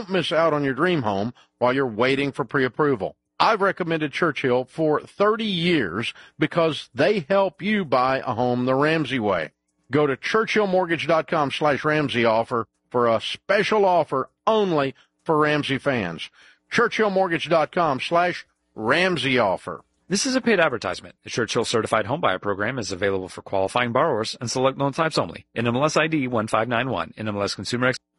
Don't miss out on your dream home while you're waiting for pre-approval. I've recommended Churchill for 30 years because they help you buy a home the Ramsey way. Go to churchillmortgage.com/Ramsey offer for a special offer only for Ramsey fans. churchillmortgage.com/Ramsey offer. This is a paid advertisement. The Churchill Certified Homebuyer Program is available for qualifying borrowers and select loan types only. NMLS ID 1591. NMLS Consumer X.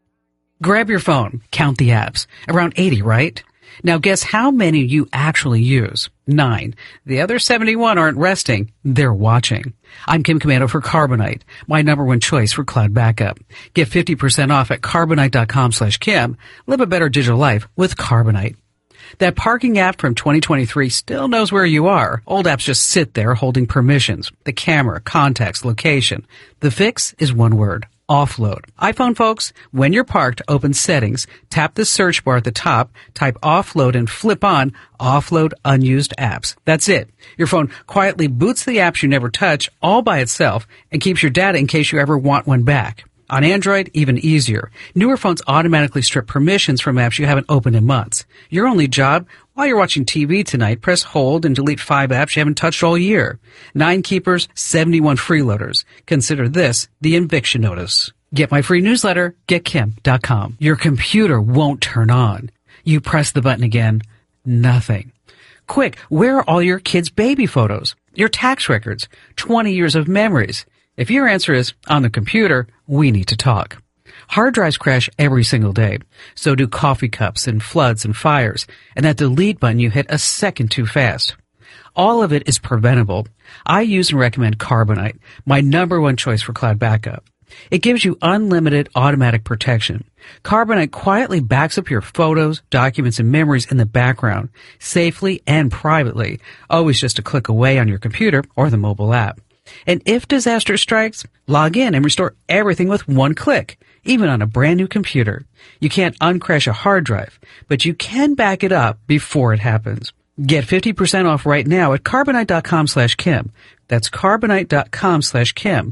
Grab your phone. Count the apps. Around 80, right? Now guess how many you actually use. 9. The other 71 aren't resting. They're watching. I'm Kim Commando for Carbonite, my number one choice for cloud backup. Get 50% off at Carbonite.com/Kim. Live a better digital life with Carbonite. That parking app from 2023 still knows where you are. Old apps just sit there holding permissions. The camera, context, location. The fix is one word. Offload. iPhone folks, when you're parked, open Settings, tap the search bar at the top, type Offload and flip on Offload Unused Apps. That's it. Your phone quietly boots the apps you never touch all by itself and keeps your data in case you ever want one back. On Android, even easier. Newer phones automatically strip permissions from apps you haven't opened in months. Your only job, while you're watching TV tonight, press hold and delete 5 apps you haven't touched all year. 9 keepers, 71 freeloaders. Consider this the eviction notice. Get my free newsletter, getkim.com. Your computer won't turn on. You press the button again, nothing. Quick, where are all your kids' baby photos? Your tax records? 20 years of memories? If your answer is, on the computer, we need to talk. Hard drives crash every single day. So do coffee cups and floods and fires. And that delete button you hit a second too fast. All of it is preventable. I use and recommend Carbonite, my number one choice for cloud backup. It gives you unlimited automatic protection. Carbonite quietly backs up your photos, documents, and memories in the background, safely and privately, always just a click away on your computer or the mobile app. And if disaster strikes, log in and restore everything with one click, even on a brand new computer. You can't uncrash a hard drive, but you can back it up before it happens. Get 50% off right now at Carbonite.com/Kim. That's Carbonite.com/Kim.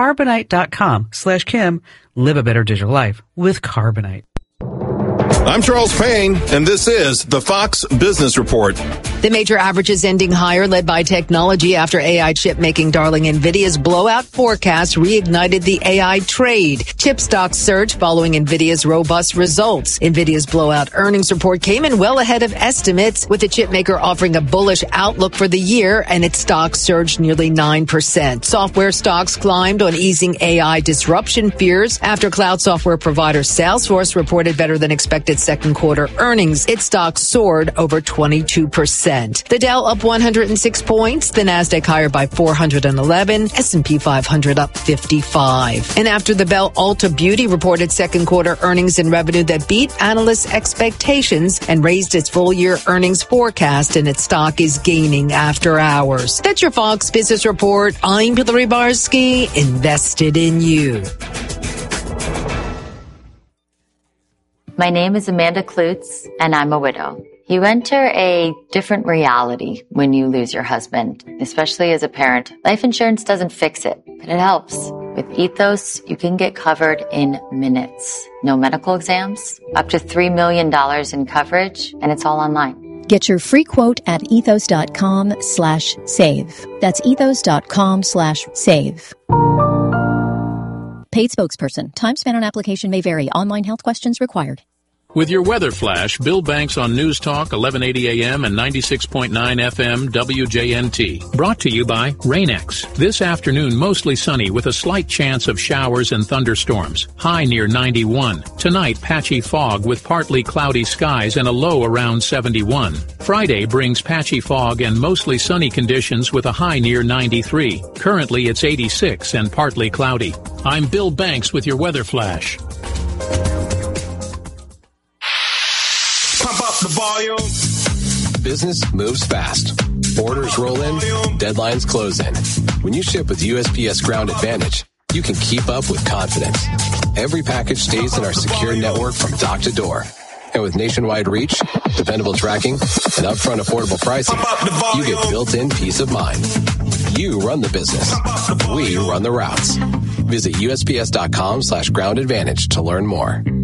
Carbonite.com/Kim. Live a better digital life with Carbonite. I'm Charles Payne, and this is the Fox Business Report. The major averages ending higher, led by technology after AI chip-making darling NVIDIA's blowout forecast reignited the AI trade. Chip stocks surged following NVIDIA's robust results. NVIDIA's blowout earnings report came in well ahead of estimates, with the chipmaker offering a bullish outlook for the year, and its stocks surged nearly 9%. Software stocks climbed on easing AI disruption fears after cloud software provider Salesforce reported better than expected second quarter earnings. Its stock soared over 22%. The Dow up 106 points, the Nasdaq higher by 411, S&P 500 up 55. And after the bell, Ulta Beauty reported second quarter earnings and revenue that beat analysts' expectations and raised its full year earnings forecast, and its stock is gaining after hours. That's your Fox Business Report. I'm Hillary Barsky, invested in you. My name is Amanda Klutz, and I'm a widow. You enter a different reality when you lose your husband, especially as a parent. Life insurance doesn't fix it, but it helps. With Ethos, you can get covered in minutes. No medical exams, up to $3 million in coverage, and it's all online. Get your free quote at ethos.com/save. That's ethos.com/save. Paid spokesperson. Time spent on application may vary. Online health questions required. With your weather flash, Bill Banks on News Talk 1180 AM and 96.9 FM WJNT. Brought to you by Rain-X. This afternoon, mostly sunny with a slight chance of showers and thunderstorms. High near 91. Tonight, patchy fog with partly cloudy skies and a low around 71. Friday brings patchy fog and mostly sunny conditions with a high near 93. Currently, it's 86 and partly cloudy. I'm Bill Banks with your weather flash. Pump up the volume. Business moves fast. Orders roll in, deadlines close in. When you ship with USPS Ground Advantage, you can keep up with confidence. Every package stays in our secure network from dock to door. And with nationwide reach, dependable tracking, and upfront affordable pricing, you get built-in peace of mind. You run the business. We run the routes. Visit USPS.com/Ground Advantage to learn more.